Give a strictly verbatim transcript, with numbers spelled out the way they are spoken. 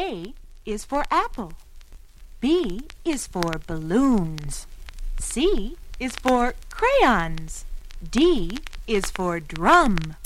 A is for apple. B is for balloons. C is for crayons. D is for drum.